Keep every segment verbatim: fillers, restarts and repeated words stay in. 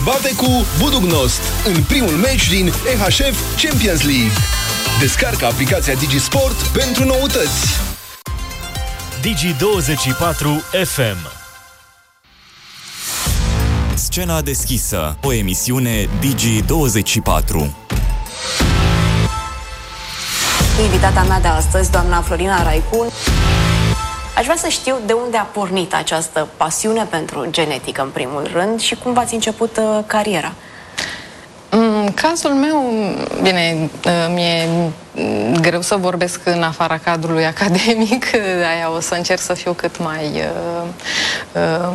bate cu Buducnost în primul meci din E H F Champions League. Descarcă aplicația DigiSport pentru noutăți. Digi douăzeci și patru F M. Scena deschisă, o emisiune Digi douăzeci și patru. Invitata mea de astăzi, doamna Florina Raicu. Aș vrea să știu de unde a pornit această pasiune pentru genetică, în primul rând, și cum v-ați început uh, cariera. În cazul meu, bine, mi-e greu să vorbesc în afara cadrului academic, de-aia o să încerc să fiu cât mai... Uh, uh,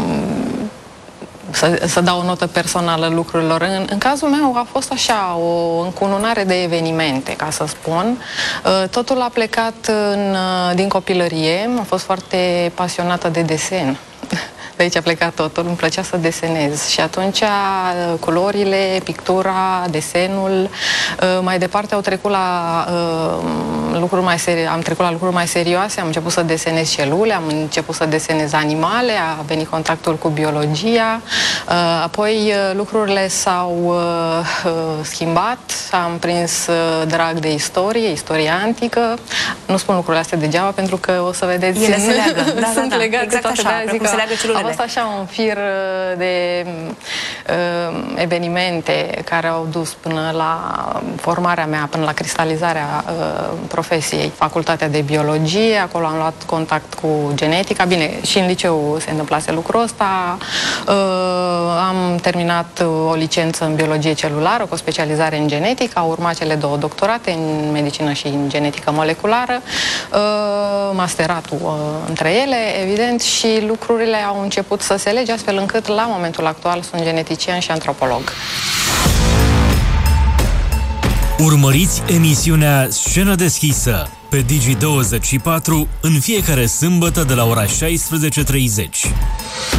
Să, să dau o notă personală lucrurilor. În, în cazul meu a fost așa, o încununare de evenimente, ca să spun. Totul a plecat în, din copilărie. Am fost foarte pasionată de desen. De aici a plecat totul, îmi plăcea să desenez. Și atunci culorile, pictura, desenul, mai departe au trecut la uh, lucruri mai seri- am trecut la lucruri mai serioase, am început să desenez celule, am început să desenez animale, a venit contactul cu biologia, uh, apoi lucrurile s-au uh, schimbat, am prins uh, drag de istorie, istoria antică. Nu spun lucrurile astea degeaba, pentru că o să vedeți, ele se leagă. Da, sunt da, da. legate exact toate, așa, zic cum se leagă celulele. A fost așa un fir de uh, evenimente care au dus până la formarea mea, până la cristalizarea uh, profesiei. Facultatea de biologie, acolo am luat contact cu genetica. Bine, și în liceu se întâmplase lucrul ăsta. Uh, am terminat o licență în biologie celulară, cu o specializare în genetică. Au urmat cele două doctorate în medicină și în genetică moleculară. Uh, masteratul uh, între ele, evident, și lucrurile au început să se lege, astfel încât la momentul actual sunt genetician și antropolog. Urmăriți emisiunea Scenă deschisă pe Digi douăzeci și patru în fiecare sâmbătă de la ora șaisprezece și treizeci.